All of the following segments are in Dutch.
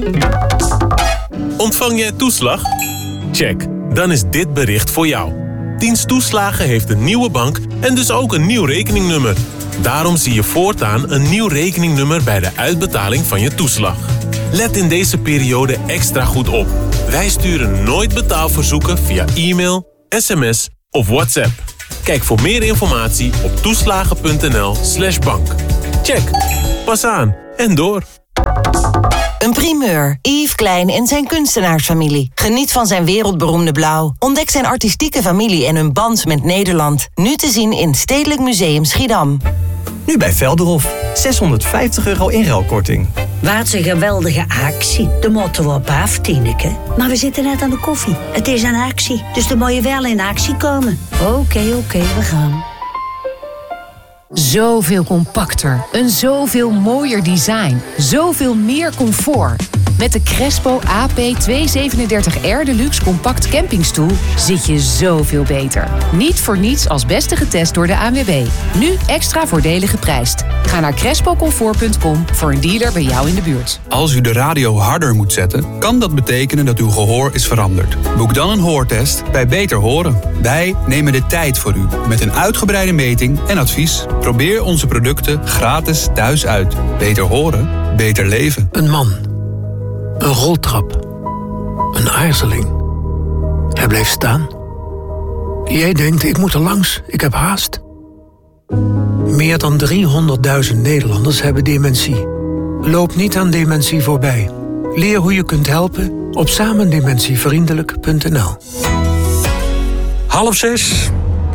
Ontvang jij toeslag? Check, dan is dit bericht voor jou. Dienst Toeslagen heeft een nieuwe bank en dus ook een nieuw rekeningnummer. Daarom zie je voortaan een nieuw rekeningnummer bij de uitbetaling van je toeslag. Let in deze periode extra goed op. Wij sturen nooit betaalverzoeken via e-mail, sms of WhatsApp. Kijk voor meer informatie op toeslagen.nl/bank. Check, pas aan en door. Een primeur. Yves Klein en zijn kunstenaarsfamilie. Geniet van zijn wereldberoemde blauw. Ontdek zijn artistieke familie en hun band met Nederland. Nu te zien in Stedelijk Museum Schiedam. Nu bij Velderhof. €650 inruilkorting. Wat een geweldige actie. De moeten we op af, Tineke. Maar we zitten net aan de koffie. Het is een actie, dus dan moet je wel in actie komen. Oké, we gaan. Zoveel compacter, een zoveel mooier design, zoveel meer comfort. Met de Crespo AP237R Deluxe Compact Campingstoel zit je zoveel beter. Niet voor niets als beste getest door de ANWB. Nu extra voordelig geprijsd. Ga naar crespocomfort.com voor een dealer bij jou in de buurt. Als u de radio harder moet zetten, kan dat betekenen dat uw gehoor is veranderd. Boek dan een hoortest bij Beter Horen. Wij nemen de tijd voor u met een uitgebreide meting en advies. Probeer onze producten gratis thuis uit. Beter horen, beter leven. Een man. Een roltrap. Een aarzeling. Hij bleef staan. Jij denkt, ik moet er langs, ik heb haast. Meer dan 300.000 Nederlanders hebben dementie. Loop niet aan dementie voorbij. Leer hoe je kunt helpen op samendementievriendelijk.nl. 5:30.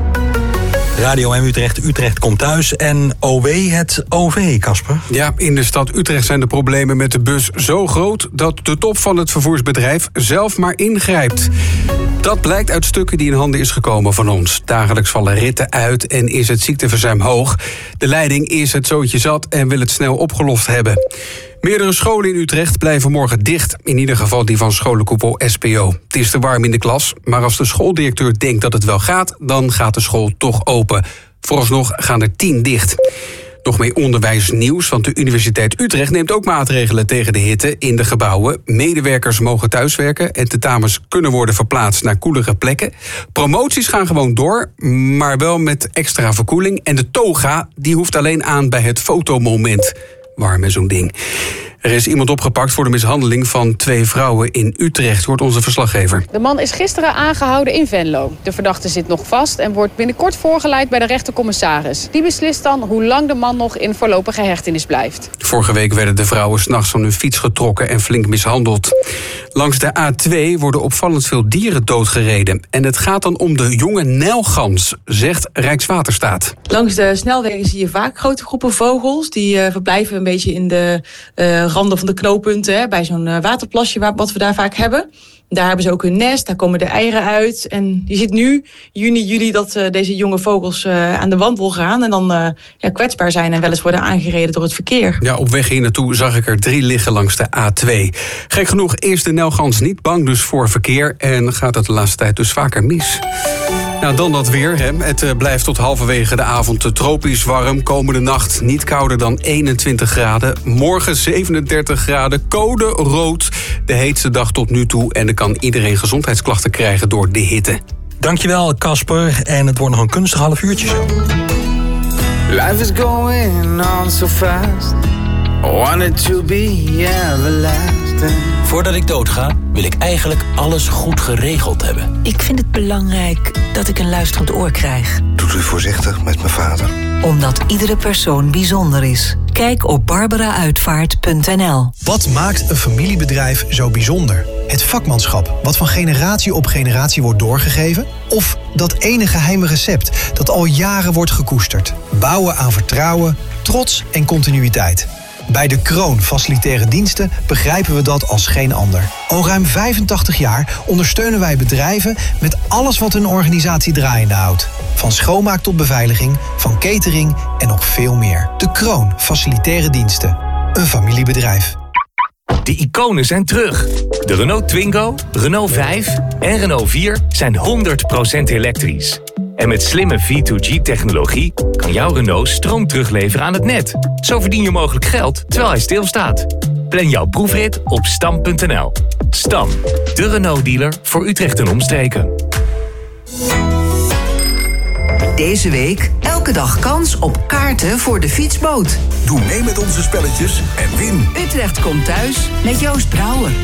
Radio M Utrecht komt thuis en OW het OV, Casper. Ja, in de stad Utrecht zijn de problemen met de bus zo groot dat de top van het vervoersbedrijf zelf maar ingrijpt. Dat blijkt uit stukken die in handen is gekomen van ons. Dagelijks vallen ritten uit en is het ziekteverzuim hoog. De leiding is het zootje zat en wil het snel opgelost hebben. Meerdere scholen in Utrecht blijven morgen dicht. In ieder geval die van scholenkoepel SPO. Het is te warm in de klas, maar als de schooldirecteur denkt dat het wel gaat, dan gaat de school toch open. Vooralsnog gaan er 10 dicht. Nog meer onderwijsnieuws, want de Universiteit Utrecht neemt ook maatregelen tegen de hitte in de gebouwen. Medewerkers mogen thuiswerken en tentamens kunnen worden verplaatst naar koelere plekken. Promoties gaan gewoon door, maar wel met extra verkoeling. En de toga, die hoeft alleen aan bij het fotomoment. Warm is zo'n ding. Er is iemand opgepakt voor de mishandeling van 2 vrouwen in Utrecht, hoort onze verslaggever. De man is gisteren aangehouden in Venlo. De verdachte zit nog vast en wordt binnenkort voorgeleid bij de rechtercommissaris. Die beslist dan hoe lang de man nog in voorlopige hechtenis blijft. Vorige week werden de vrouwen 's nachts van hun fiets getrokken en flink mishandeld. Langs de A2 worden opvallend veel dieren doodgereden. En het gaat dan om de jonge nijlgans, zegt Rijkswaterstaat. Langs de snelwegen zie je vaak grote groepen vogels. Die verblijven een beetje in de randen van de knooppunten, bij zo'n waterplasje wat we daar vaak hebben. Daar hebben ze ook hun nest, daar komen de eieren uit. En je ziet nu, juni, juli, dat deze jonge vogels aan de wandel gaan en dan kwetsbaar zijn en wel eens worden aangereden door het verkeer. Ja, op weg hier naartoe zag ik er 3 liggen langs de A2. Gek genoeg is de nijlgans niet bang dus voor verkeer en gaat het de laatste tijd dus vaker mis. Nou, dan dat weer. Hè. Het blijft tot halverwege de avond tropisch warm. Komende nacht niet kouder dan 21 graden. Morgen 37 graden, code rood. De heetste dag tot nu toe. En dan kan iedereen gezondheidsklachten krijgen door de hitte. Dankjewel, Casper. En het wordt nog een kunstig half uurtje zo. Life is going on so fast. I want it to be everlasting. Voordat ik doodga, wil ik eigenlijk alles goed geregeld hebben. Ik vind het belangrijk dat ik een luisterend oor krijg. Doet u voorzichtig met mijn vader. Omdat iedere persoon bijzonder is. Kijk op barbarauitvaart.nl. Wat maakt een familiebedrijf zo bijzonder? Het vakmanschap, wat van generatie op generatie wordt doorgegeven? Of dat ene geheime recept dat al jaren wordt gekoesterd? Bouwen aan vertrouwen, trots en continuïteit. Bij De Kroon Facilitaire Diensten begrijpen we dat als geen ander. Al ruim 85 jaar ondersteunen wij bedrijven met alles wat hun organisatie draaiende houdt. Van schoonmaak tot beveiliging, van catering en nog veel meer. De Kroon Facilitaire Diensten. Een familiebedrijf. De iconen zijn terug. De Renault Twingo, Renault 5 en Renault 4 zijn 100% elektrisch. En met slimme V2G-technologie kan jouw Renault stroom terugleveren aan het net. Zo verdien je mogelijk geld terwijl hij stilstaat. Plan jouw proefrit op stam.nl. Stam, de Renault-dealer voor Utrecht en omstreken. Deze week elke dag kans op kaarten voor de fietsboot. Doe mee met onze spelletjes en win. Utrecht komt thuis met Joost Brouwer.